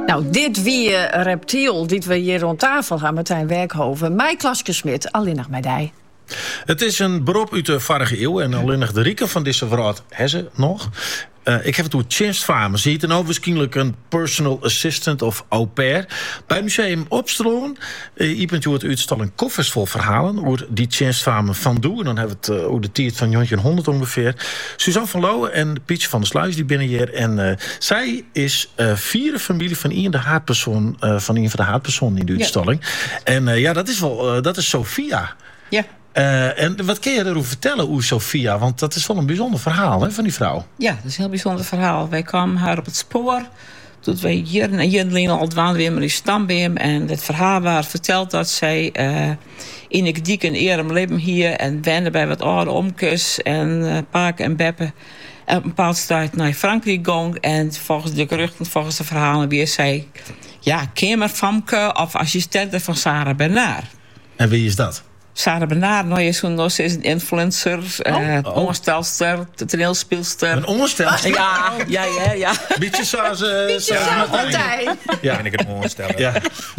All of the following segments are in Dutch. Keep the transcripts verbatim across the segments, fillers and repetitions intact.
Nou, dit wie uh, reptiel, dit we hier rond tafel gaan, Martijn Werkhoven, mij Klaske Smit, alleen nog met die. Het is een beroep uit de vorige eeuw en alleen nog de rieken van deze vrouw hebben ze nog. Uh, ik heb het over tjenstvamen. Ze heet nou waarschijnlijk een personal assistant of au pair. Bij het museum Opstroon uh, je bent het uitstalling koffers vol verhalen over die tjenstvamen van Doe. En dan hebben we het uh, over de tijd van negentien honderd ongeveer. Suzanne van Loowen en Pietje van der Sluis die binnen hier. En uh, zij is uh, vierde familie van een de haatpersoon uh, van een van de haatpersonen in de uitstalling. Ja. En uh, ja, dat is wel uh, dat is Sophia. Ja. Uh, en wat kun je erover vertellen, over Sophia? Want dat is wel een bijzonder verhaal hè, van die vrouw. Ja, dat is een heel bijzonder verhaal. Wij kwamen haar op het spoor. Toen wij hier en hier al dwaan weer met die stambeem. En het verhaal waar verteld dat zij uh, in ik diek en eer leven hier. En wenden bij wat oude omkes en uh, paken en beppen. En op een bepaald tijd naar Frankrijk ging. En volgens de geruchten, volgens de verhalen weer zij... Ja, kamervamke of assistente van Sarah Bernard. En wie is dat? Sarah Bernard, nou, is, een, is een influencer, oh, uh, oh. ongenstelster, toneelspeelster. Een ongenstelster? Ja, ja, ja, ja. Beetje zoals uh, Beetje zoals Martijn. Ja, ben ik het ongestelder. Ja.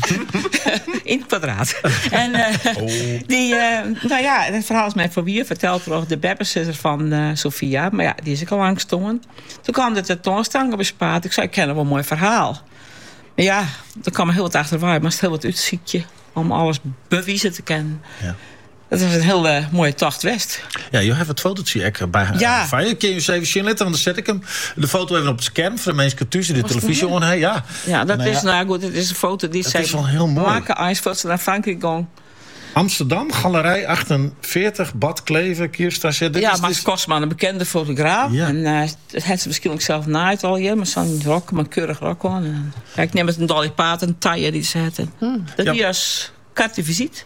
In het kwadraat. En uh, oh. die, uh, nou ja, het verhaal is mij voor wie verteld door de babysitter van uh, Sophia. Maar ja, die is ik al lang stonden. Toen kwam de tentoonstelling bespaard. Ik zei, ik ken wel een mooi verhaal. Maar ja, er kwam heel wat achterwaar, maar het is heel wat uitziekje. Om alles bewijzen te kennen. Ja. Dat was een heel uh, mooie tocht west. Ja, je hebt het fotootje bij ja. van je. Kun je eens even zien letten, want dan zet ik hem de foto even op het scherm voor de mensen tussen de televisie. Ja, ja. ja, dat nou, is ja. nou goed. Het is een foto die dat zij is wel heel mooi. maken als ze naar Frankrijk gaan. Amsterdam, Galerij achtenveertig, Bad Kleven, Kierstraat. Ja, Max Kostman, een bekende fotograaf. Ja. En uh, het heeft ze misschien ook zelf naaid al hier, maar zo'n rok, maar keurig rok aan. En, uh, ik neem het een Dolly Paat, een taille die ze hadden. Hmm. Dat ja. is carte visite.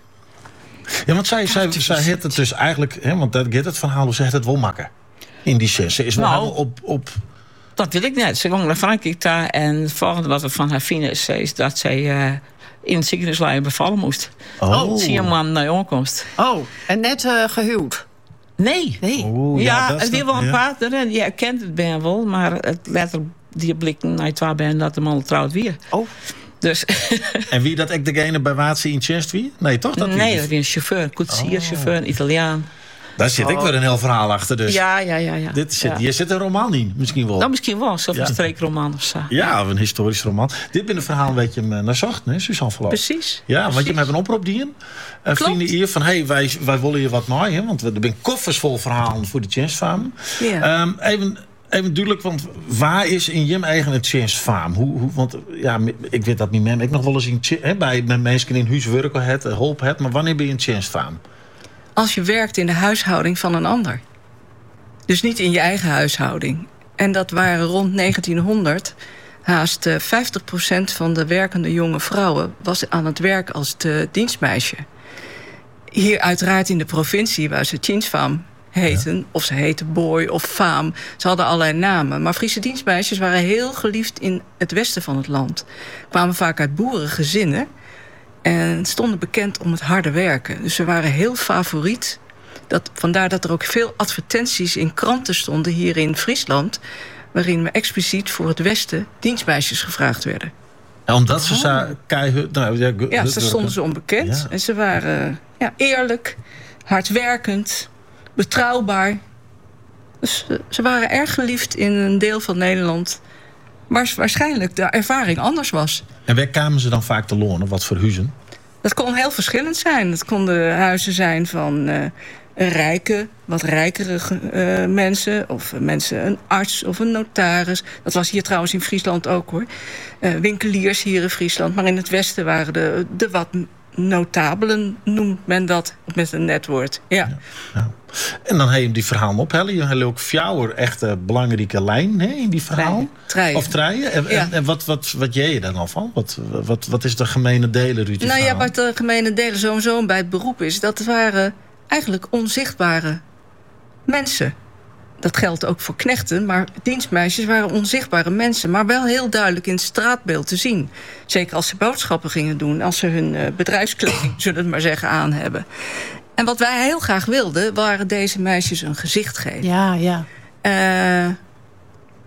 Ja, want zij, zij, zij heeft het dus eigenlijk, hè, want dat gaat het verhaal, hoe ze het wel maken. In die zin. Ze is wel nou, op, op. Dat weet ik net. Ze ging naar Frankrijk daar en het volgende wat we van haar vinden is, is dat zij uh, in het ziekenhuis bevallen moest. Oh. Zie je man naar aankomst. Oh, en net uh, gehuwd? Nee. nee. Oh, ja, ja het weer wel een ja. partner en je herkent het ben wel, maar het letter die blik naar het waar ben dat de man trouwt weer. Oh. Dus. En wie dat ik degene bij Waatse in Chest wie? Nee, toch? Dat nee, dat is een chauffeur, een koetsier, oh. chauffeur, een Italiaan. Daar zit oh. ik weer een heel verhaal achter. Dus. Ja, ja, ja. ja. Dit zit, ja. Hier zit een roman in, misschien wel. Nou, misschien wel, zo'n ja. streekroman of zo. Ja, of een historisch roman. Dit ben een verhaal weet je hem naar zocht, hè, Suzanne Verloop. Precies. Ja, Precies. want je hebt een oproep die in. Uh, vrienden hier van, hey, wij, wij willen hier wat mee, hè, want er zijn koffers vol verhalen voor de Chance-faam. Ja. Um, even... Even duidelijk, want waar is in je eigen het tjenstfaam? Hoe, hoe, want ja, ik weet dat niet meer. Ik nog wel eens in, he, bij mijn mensen in huis werken het, hulp het. Maar wanneer ben je een tjenstfaam? Als je werkt in de huishouding van een ander. Dus niet in je eigen huishouding. En dat waren rond negentienhonderd. Haast vijftig procent van de werkende jonge vrouwen was aan het werk als de dienstmeisje. Hier uiteraard in de provincie waar ze tjenstfaam heten, ja. of ze heten boy of faam. Ze hadden allerlei namen. Maar Friese dienstmeisjes waren heel geliefd in het westen van het land. Kwamen vaak uit boerengezinnen en stonden bekend om het harde werken. Dus ze waren heel favoriet. Dat, vandaar dat er ook veel advertenties in kranten stonden hier in Friesland, waarin we expliciet voor het westen dienstmeisjes gevraagd werden. Ja, omdat ze oh. keihard... Nou, ja, ja, ze stonden ze onbekend. Ja. En ze waren ja, eerlijk, hardwerkend, betrouwbaar. Dus ze waren erg geliefd in een deel van Nederland waar waarschijnlijk de ervaring anders was. En waar kwamen ze dan vaak te lonen? Wat voor huizen? Dat kon heel verschillend zijn. Het konden huizen zijn van uh, rijke, wat rijkere uh, mensen, of mensen, een arts of een notaris. Dat was hier trouwens in Friesland ook hoor. Uh, winkeliers hier in Friesland. Maar in het westen waren de, de wat notabelen, noemt men dat met een net woord. Ja. Ja, ja. En dan heb je die verhalen ophellen. Je hebt ook fjouwer echt een belangrijke lijn hè, in die verhaal. Treien. Of treien. En, ja. en, en wat, wat, wat jij je daar dan van? Wat, wat, wat is de gemene delen? Nou verhaal? Ja, wat de gemene delen sowieso bij het beroep is, dat waren eigenlijk onzichtbare mensen. Dat geldt ook voor knechten, maar dienstmeisjes waren onzichtbare mensen, maar wel heel duidelijk in het straatbeeld te zien. Zeker als ze boodschappen gingen doen, als ze hun uh, bedrijfskleding, zullen we het maar zeggen, aan hebben. En wat wij heel graag wilden, waren deze meisjes een gezicht geven. Ja, ja. Uh,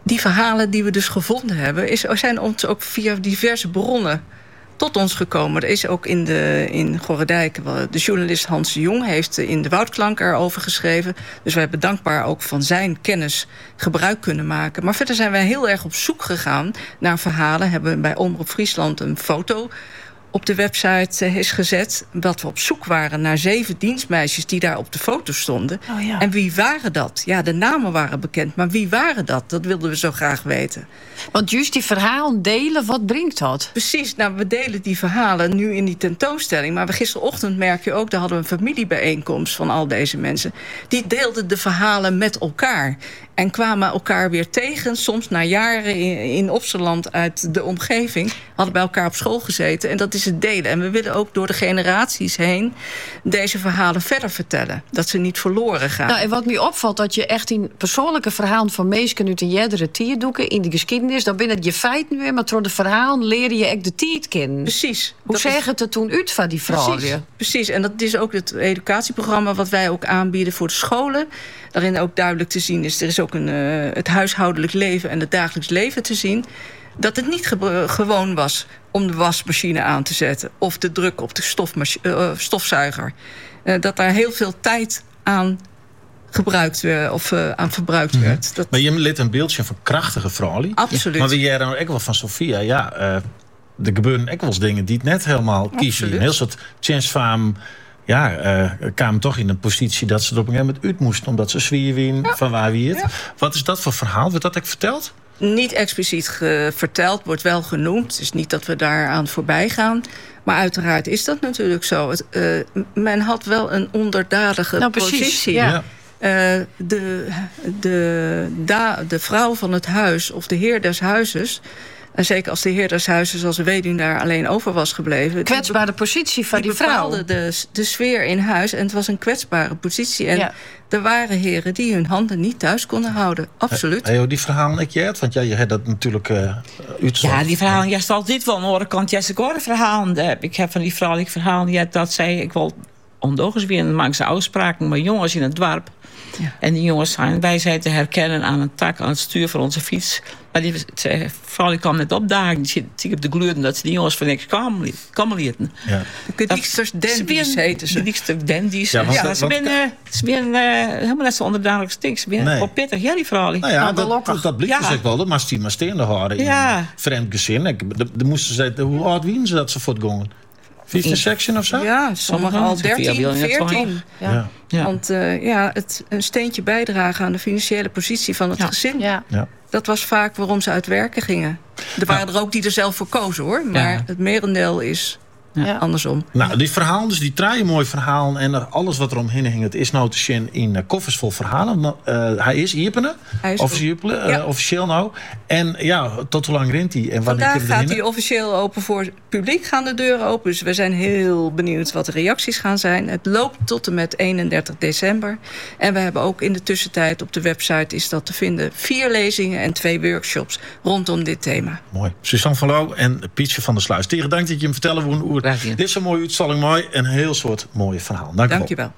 die verhalen die we dus gevonden hebben, is, zijn ons ook via diverse bronnen tot ons gekomen. Er is ook in, de, in Gorredijk, de journalist Hans de Jong heeft in de Woudklank erover geschreven. Dus wij hebben dankbaar ook van zijn kennis gebruik kunnen maken. Maar verder zijn wij heel erg op zoek gegaan naar verhalen. Hebben bij Omroep Friesland een foto op de website is gezet, dat we op zoek waren naar zeven dienstmeisjes die daar op de foto stonden. Oh ja. En wie waren dat? Ja, de namen waren bekend, maar wie waren dat? Dat wilden we zo graag weten. Want juist die verhalen delen, wat brengt dat? Precies, nou, we delen die verhalen nu in die tentoonstelling. Maar we gisterochtend merk je ook, daar hadden we een familiebijeenkomst van al deze mensen. Die deelden de verhalen met elkaar. En kwamen elkaar weer tegen, soms na jaren in, in Opseland uit de omgeving. Hadden bij elkaar op school gezeten. En dat is het delen. En we willen ook door de generaties heen deze verhalen verder vertellen. Dat ze niet verloren gaan. Nou, en wat mij opvalt, dat je echt in persoonlijke verhalen van mensen uit een jerdere tierdoeken in de geschiedenis, dan binnen het je feiten weer, maar door de verhalen leer je echt de tijd kennen. Precies. Hoe zeg het er toen uit van die vrouwen? Precies, precies. En dat is ook het educatieprogramma wat wij ook aanbieden voor de scholen. Daarin ook duidelijk te zien is, er is ook een, uh, het huishoudelijk leven en het dagelijks leven te zien. Dat het niet ge- gewoon was om de wasmachine aan te zetten of de druk op de stofmach- uh, stofzuiger. Uh, dat daar heel veel tijd aan gebruikt werd, of uh, aan verbruikt mm-hmm. werd. Dat... Maar je liet een beeldje van krachtige vrouwen. Absoluut. Maar wie jij dan ook wel van Sophia, ja, uh, er gebeuren ook wel eens dingen die het net helemaal kiezen. Een heel soort chancefaam. Ja, uh, kwamen toch in een positie dat ze er op een gegeven moment uit moesten, omdat ze zwierwien ja. van waar wie het. Ja. Wat is dat voor verhaal? Werd dat ook verteld? Niet expliciet ge- verteld, wordt wel genoemd. Het is niet dat we daaraan voorbij gaan. Maar uiteraard is dat natuurlijk zo. Het, uh, men had wel een onderdadige nou, positie. Precies, ja. Uh, de, de, da, de vrouw van het huis of de heer des huizes. En zeker als de heer des huizes als weduwnaar alleen over was gebleven. Kwetsbare die, positie van die, die vrouw. bepaalde de, de sfeer in huis. En het was een kwetsbare positie. En ja. er waren heren die hun handen niet thuis konden houden. Absoluut. Hey, hey, die verhalen ik je hebt, want ja, je hebt dat natuurlijk uh, Ja, die verhalen, jij stelt dit wel aan de andere kant. Jij zegt ook verhalen. Ik heb van die vrouw die verhalen, ja, dat zei ik wel ondogens weer. En dan maken ze uitspraken, maar jongens in het dorp. Ja. En die jongens zijn wij zijn te herkennen aan een tak, aan het stuur van onze fiets. Maar die vrouw die kwam net opdagen. Die zit op de gluurden dat ze die jongens van niks kwamen lieten. Ja. De Dieksters dandies heten ze. De Dieksters dandies. Ja, ja, ze zijn uh, helemaal net zo onderdagelijks stinks. Ze zijn nee. wel pittig. Ja, die vrouw. Nou ja, dat, dat, dat blikte ja. ze wel. Dat maar die maar steende hadden in ja. een vreemd gezin. De moesten ze, hoe oud wienen ze dat ze voortgongen? vijfde section of zo? Ja, sommigen al dertien, veertien. Ja. Ja. Ja. Want uh, ja, het een steentje bijdragen aan de financiële positie van het ja. gezin. Ja. Ja. Dat was vaak waarom ze uit werken gingen. Er waren ja. er ook die er zelf voor kozen, hoor. Maar ja. het merendeel is ja. andersom. Nou, die verhalen, dus die draaien mooi verhalen. En alles wat er omheen hing, het is nou te zien in uh, koffers vol verhalen. Uh, hij is Ierpenen. Officieel, uh, ja. officieel nou. En ja, tot hoe lang rent hij? En vandaag gaat hij officieel open voor het publiek, gaan de deuren open. Dus we zijn heel benieuwd wat de reacties gaan zijn. Het loopt tot en met eenendertig december. En we hebben ook in de tussentijd op de website is dat te vinden. Vier lezingen en twee workshops rondom dit thema. Mooi. Suzanne van Loo en Pietje van der Sluis. Tegen dank dat je hem vertellen hoe dit is een mooie uitstalling, mooi. Een heel soort mooie verhaal. Dank, Dank je wel.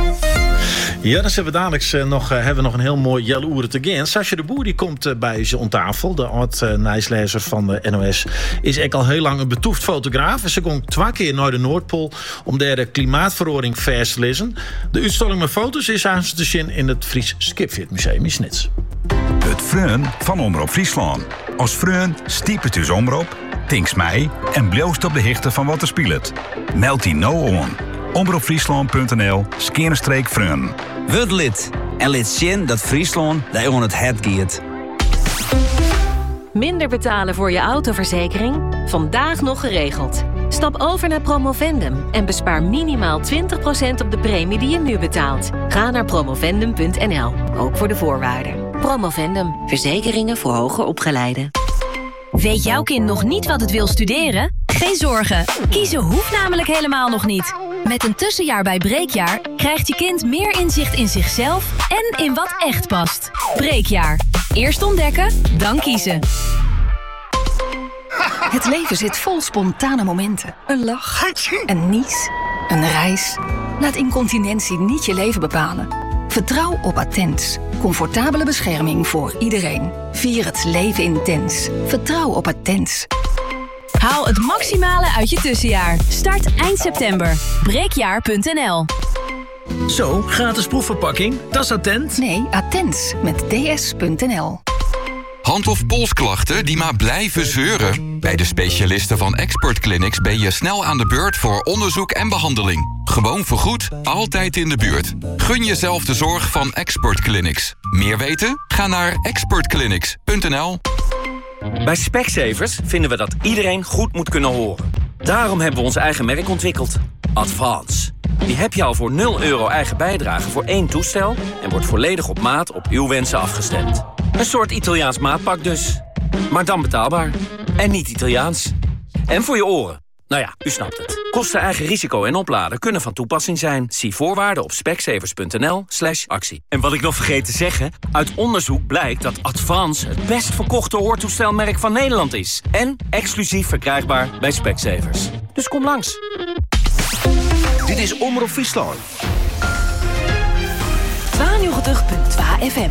Ja, dan hebben we dadelijk uh, nog, uh, hebben we nog een heel mooi Jelle Oere te gaan. Sascha de Boer die komt uh, bij ze om tafel. De oud-nijslezer uh, van de N O S is ook al heel lang een betoefd fotograaf. En ze komt twee keer naar de Noordpool om daar de klimaatverandering vers te lezen. De uitstalling met foto's is aan te zien in het Fries Skipfit-museum in Snits. Het Freun van Omroep Friesland. Als Freun stiep het dus omroep, tinks mij en bloost op de hichte van wat er speelt. Meld die nou on. omroepfriesland punt n l skerenstreek Freun. Word lid en lid zien dat Friesland daar on het het giet. Minder betalen voor je autoverzekering? Vandaag nog geregeld. Stap over naar Promovendum en bespaar minimaal twintig procent op de premie die je nu betaalt. Ga naar promovendum punt n l, ook voor de voorwaarden. Promovendum, verzekeringen voor hoger opgeleiden. Weet jouw kind nog niet wat het wil studeren? Geen zorgen, kiezen hoeft namelijk helemaal nog niet. Met een tussenjaar bij Breekjaar krijgt je kind meer inzicht in zichzelf en in wat echt past. Breekjaar. Eerst ontdekken, dan kiezen. Het leven zit vol spontane momenten. Een lach, een nies, een reis. Laat incontinentie niet je leven bepalen. Vertrouw op Attens. Comfortabele bescherming voor iedereen. Vier het leven intens. Vertrouw op Attens. Haal het maximale uit je tussenjaar. Start eind september. breekjaar punt n l. Zo, gratis proefverpakking. Dat is Attent. Nee, Attens met d s punt n l. Hand- of polsklachten die maar blijven zeuren? Bij de specialisten van Expert Clinics ben je snel aan de beurt voor onderzoek en behandeling. Gewoon vergoed, altijd in de buurt. Gun jezelf de zorg van Expert Clinics. Meer weten? Ga naar expert clinics punt n l. Bij Specsavers vinden we dat iedereen goed moet kunnen horen. Daarom hebben we ons eigen merk ontwikkeld. Advance. Die heb je al voor nul euro eigen bijdrage voor één toestel... en wordt volledig op maat op uw wensen afgestemd. Een soort Italiaans maatpak dus. Maar dan betaalbaar. En niet Italiaans. En voor je oren. Nou ja, u snapt het. Kosten, eigen risico en opladen kunnen van toepassing zijn. Zie voorwaarden op specsavers punt n l slash actie. En wat ik nog vergeet te zeggen... uit onderzoek blijkt dat Advance het best verkochte hoortoestelmerk van Nederland is. En exclusief verkrijgbaar bij Specsavers. Dus kom langs. Dit is Omroep Friesland. tweeënnegentig punt twee F M.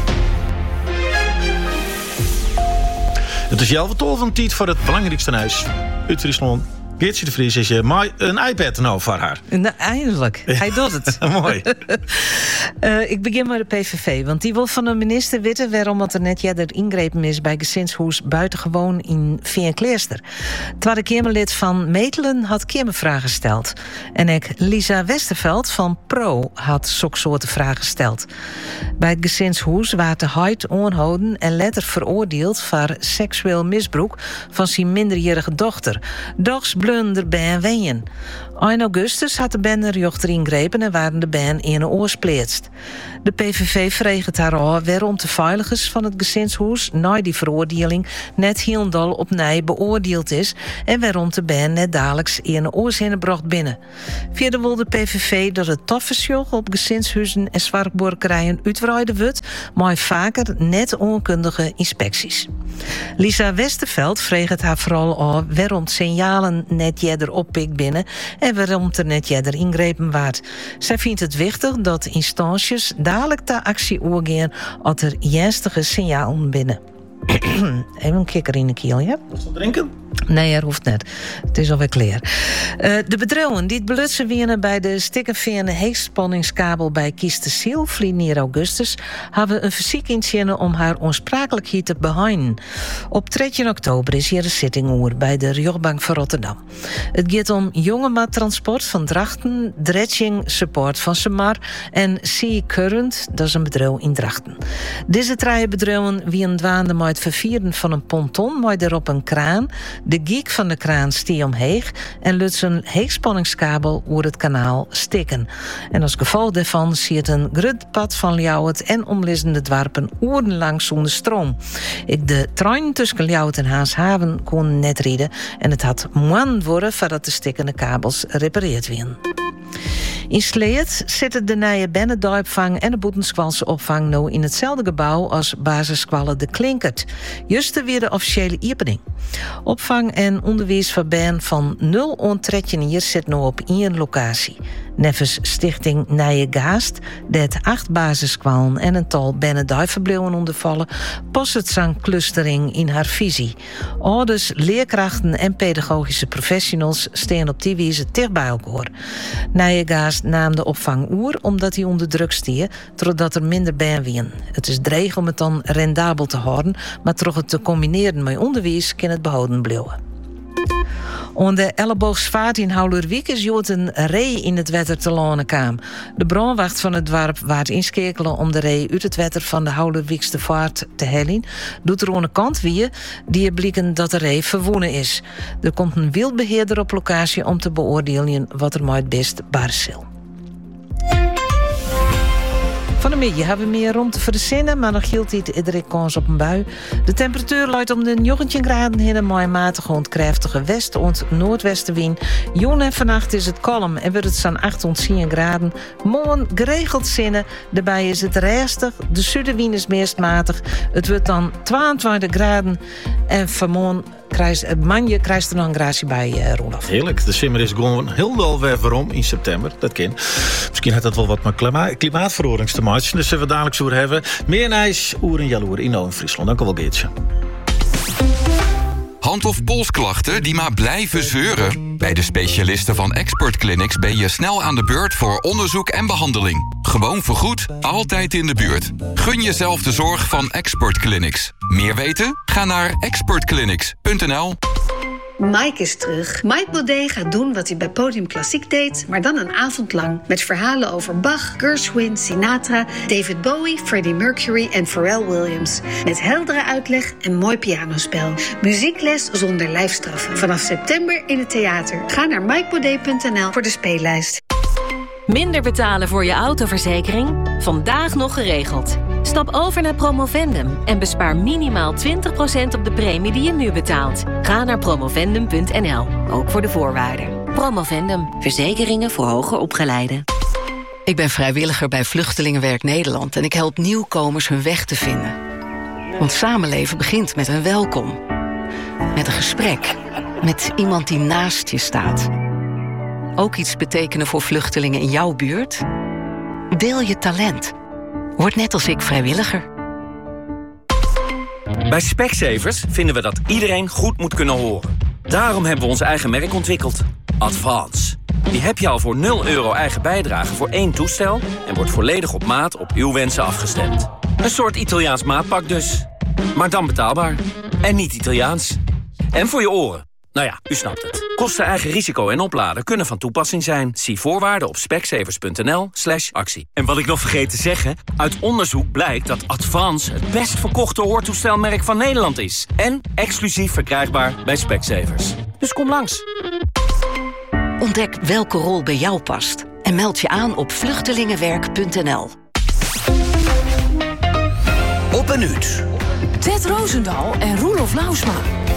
Het is Jelve Tol van Tiet voor het belangrijkste nieuws uit Friesland. Geertje de Vries is je maar een iPad nou voor haar. Nou, eindelijk. Hij doet het. Mooi. uh, ik begin met de P V V. Want die wil van de minister weten waarom het er net ja, er ingrepen is bij gezinshuis buitengewoon in Veenkleerster. Tweede Kamerlid van Metelen had Kamervragen gesteld. En ik Lisa Westerveld van Pro had zulke soorten vragen gesteld. Bij het gezinshuis werd de huid onhouden en letter veroordeeld voor seksueel misbruik van zijn minderjarige dochter. Dochs blunder bij wenjen. In augustus had de band er jochter ingrepen en waren de band in een oorsplitst. De P V V vreeg het haar al waarom de veiligers van het gezinshuis na die veroordeling net heel opnieuw beoordeeld is en waarom de band net dagelijks in een oorzinnen bracht binnen. Verder wil de P V V dat het toffersjoch op gezinshuizen en zwartborkerijen uitbreiden wordt, maar vaker net onkundige inspecties. Lisa Westerveld vreeg het haar vooral al waarom signalen net jeder oppikt binnen en waarom er net jeder ingrepen waard. Zij vindt het wichtig dat instanties dadelijk de actie oorgaan als er juistige signalen binnen. Even een kikker in de kiel, ja? Wat zal drinken? Nee, er hoeft net. Het is alweer klaar. Uh, de bedrijven die het belutsen winnen bij de stikkenveerne heegspanningskabel bij Kiesteziel, vliegen augustus, hebben een verzekering om haar onsprakelijkheid te behouden. Op dertien oktober is hier een zittingoer bij de rechtbank van Rotterdam. Het gaat om Jongematransport van Drachten, Dredging Support van Semar en Sea Current, dat is een bedrijf in Drachten. Deze drie bedrijven winnen dwaande met het vervieren van een ponton, met erop een kraan. De giek van de kraan stier omheeg en lukt zijn heegspanningskabel over het kanaal stikken. En als gevolg daarvan ziet een grut pad van Ljouwert en omliggende dwarpen urenlang zonder stroom. Ik de trein tussen Ljouwert en Haashaven kon net rijden en het had moan worden voordat de stikkende kabels repareerd werden. In Sleet zitten de nieuwe Bennedijpvang en de Boetenskwalse opvang nu in hetzelfde gebouw als basisskwallen De Klinkert. Juist weer de officiële opening. Opvang en onderwijs voor Ben van nul onttrekken hier zit nu op één locatie. Nevens Stichting Nije Gaast, dat acht basiskwallen en een tal Bennedijpverblijven ondervallen, past het zo'n clustering in haar visie. Ouders, leerkrachten en pedagogische professionals staan op die wijze dicht bij elkaar. Nije Gaast nam de opvang oer omdat hij onder druk stier, totdat er minder bij wien. Het is dreig om het dan rendabel te houden, maar toch het te combineren met onderwijs kan het behouden blijven. Onder de elleboogsvaart in Houlerwiek is jood een ree in het wetter te lonen kwam. De brandwacht van het dorp waard inschakelen om de ree uit het wetter van de Houlerwiekste vaart te hellen. Doet er aan de kant wie die blikken dat de ree verwonnen is. Er komt een wildbeheerder op locatie om te beoordelen wat er maar het best barsel. Van de middag hebben we meer ruimte voor de zinnen, maar nog hield hij iedere kans op een bui. De temperatuur luidt om de negentien graden heen, maar een matige ontkrachtige west- en noordwestenwind. Jon en vannacht is het kalm en wordt het zo'n acht tot tien graden. Morgen geregeld zinnen, daarbij is het rustig, de zuidenwind is meest matig. Het wordt dan tweeëntwintig graden en vanmorgen krijgt, manje krijgt er nog een gratie bij, uh, Roelof. Heerlijk. De simmer is gewoon heel weer waarom in september. Dat kan. Misschien had dat wel wat met klima- klimaatverorings te maken. Dus zullen we dadelijk zo hebben. Meer nijs, oer en jaloer in Noord-Friesland. Dank u wel, Geertje. Hand- of polsklachten die maar blijven zeuren? Bij de specialisten van Expert Clinics ben je snel aan de beurt voor onderzoek en behandeling. Gewoon vergoed, altijd in de buurt. Gun jezelf de zorg van Expert Clinics. Meer weten? Ga naar expert clinics punt n l. Mike is terug. Mike Baudet gaat doen wat hij bij Podium Klassiek deed, maar dan een avond lang. Met verhalen over Bach, Gershwin, Sinatra, David Bowie, Freddie Mercury en Pharrell Williams. Met heldere uitleg en mooi pianospel. Muziekles zonder lijfstraffen. Vanaf september in het theater. Ga naar mike baudet punt n l voor de speellijst. Minder betalen voor je autoverzekering? Vandaag nog geregeld. Stap over naar Promovendum en bespaar minimaal twintig procent op de premie die je nu betaalt. Ga naar promovendum punt n l, ook voor de voorwaarden. Promovendum, verzekeringen voor hoger opgeleiden. Ik ben vrijwilliger bij Vluchtelingenwerk Nederland en ik help nieuwkomers hun weg te vinden. Want samenleven begint met een welkom. Met een gesprek. Met iemand die naast je staat. Ook iets betekenen voor vluchtelingen in jouw buurt? Deel je talent. Word net als ik vrijwilliger. Bij Specsavers vinden we dat iedereen goed moet kunnen horen. Daarom hebben we ons eigen merk ontwikkeld. Advance. Die heb je al voor nul euro eigen bijdrage voor één toestel en wordt volledig op maat op uw wensen afgestemd. Een soort Italiaans maatpak dus. Maar dan betaalbaar. En niet Italiaans. En voor je oren. Nou ja, u snapt het. Kosten, eigen risico en opladen kunnen van toepassing zijn. Zie voorwaarden op specsavers punt n l slash actie. En wat ik nog vergeet te zeggen, uit onderzoek blijkt dat Advance het best verkochte hoortoestelmerk van Nederland is. En exclusief verkrijgbaar bij Specsavers. Dus kom langs. Ontdek welke rol bij jou past. En meld je aan op vluchtelingenwerk punt n l. Op een uur. Ted Roosendaal en Roelof Lausma.